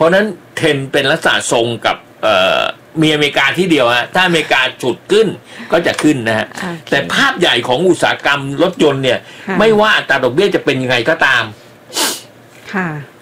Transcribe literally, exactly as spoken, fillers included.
ราะฉะนั้นเทรนเป็นลักษณะทรงกับเอ่อมีอเมริกาที่เดียวฮะถ้าอเมริกาฉุดขึ้นก็จะขึ้นนะฮะ okay. แต่ภาพใหญ่ของอุตสาหกรรมรถยนต์เนี่ยไม่ว่าอัตราดอกเบี้ยจะเป็นยังไงก็ตามค่ะ